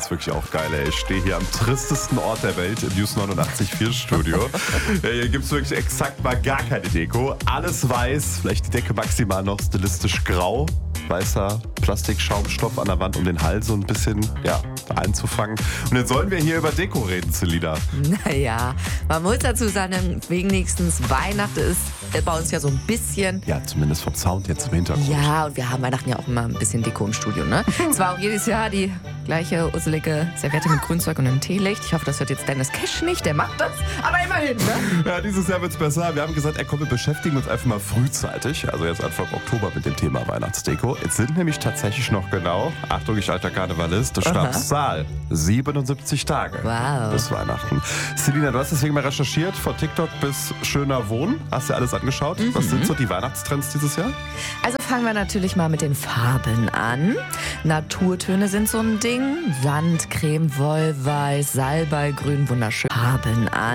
ist wirklich auch geil, ey. Ich stehe hier am tristesten Ort der Welt im News 89.4 Studio. Hier gibt es wirklich exakt mal gar keine Deko. Alles weiß, vielleicht die Decke maximal noch stilistisch grau. Weißer Plastikschaumstoff an der Wand, um den Hals so ein bisschen einzufangen. Und jetzt sollen wir hier über Deko reden, Selina. Naja, man muss dazu sagen, wenigstens Weihnachten ist bei uns ja so ein bisschen. Ja, zumindest vom Sound jetzt im Hintergrund. Ja, und wir haben Weihnachten ja auch immer ein bisschen Deko im Studio, ne? Zwar auch jedes Jahr die gleiche usselige Serviette mit Grünzeug und einem Teelicht. Ich hoffe, das hört jetzt Dennis Cash nicht, der macht das. Aber immerhin, ne? Ja, dieses Jahr wird's besser. Wir haben gesagt, komm, wir beschäftigen uns einfach mal frühzeitig. Also jetzt Anfang Oktober mit dem Thema Weihnachtsdeko. Jetzt sind nämlich tatsächlich noch genau, Achtung, ich alter Karnevalist, du Stabszahl, 77 Tage Wow. bis Weihnachten. Selina, du hast deswegen mal recherchiert, von TikTok bis schöner Wohnen. Hast du alles angeschaut? Was sind so die Weihnachtstrends dieses Jahr? Also fangen wir natürlich mal mit den Farben an. Naturtöne sind so ein Ding. Sandcreme, Wollweiß, Salbeigrün, wunderschön. Farben an.